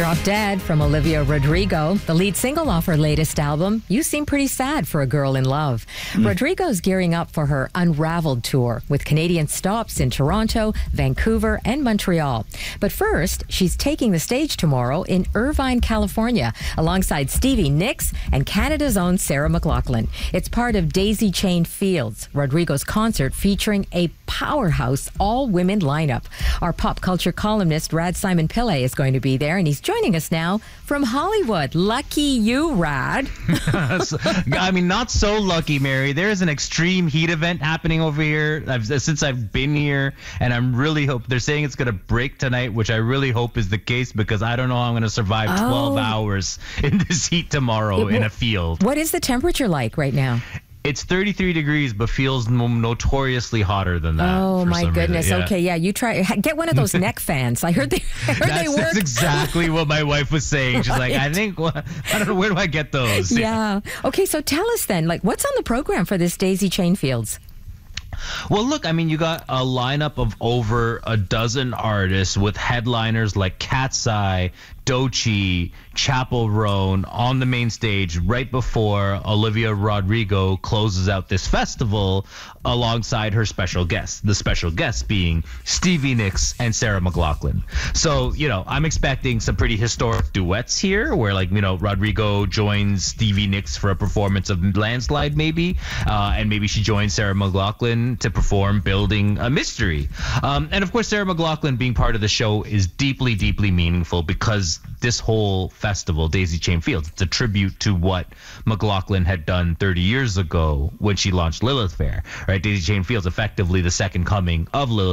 Drop Dead from Olivia Rodrigo, the lead single off her latest album. You seem pretty sad for a girl in love. Rodrigo's gearing up for her Unraveled tour with Canadian stops in Toronto, Vancouver, and Montreal. But first, she's taking the stage tomorrow in Irvine, California, alongside Stevie Nicks and Canada's own Sarah McLachlan. It's part of Daisy Chain Fields, Rodrigo's concert featuring a powerhouse all-women lineup. Our pop culture columnist, Rad Simon Pillay, is going to be there, and he's joining us now from Hollywood. Lucky you, Rad. I mean, not so lucky, Mary. There is an extreme heat event happening over here since I've been here, and I'm really hope they're saying it's going to break tonight, which I really hope is the case, because I don't know how I'm going to survive 12 hours in this heat tomorrow in a field. What is the temperature like right now? It's 33 degrees, but feels notoriously hotter than that. Oh, my goodness. Yeah. Okay, yeah, you try. Get one of those neck fans. I heard they work. That's exactly what my wife was saying. She's like, I don't know, where do I get those? Yeah. Okay, so tell us then, what's on the program for this Daisy Chain Fields? Well, look, I mean, you got a lineup of over a dozen artists with headliners like Cat's Eye, Doechii, Chappell Roan on the main stage right before Olivia Rodrigo closes out this festival alongside her special guests, the special guests being Stevie Nicks and Sarah McLachlan. So, I'm expecting some pretty historic duets here where, Rodrigo joins Stevie Nicks for a performance of Landslide maybe, and maybe she joins Sarah McLachlan to perform Building a Mystery. And, of course, Sarah McLachlan being part of the show is deeply, deeply meaningful because this whole festival, Daisy Chain Fields, it's a tribute to what McLachlan had done 30 years ago when she launched Lilith Fair, right? Daisy Chain Fields, effectively the second coming of Lilith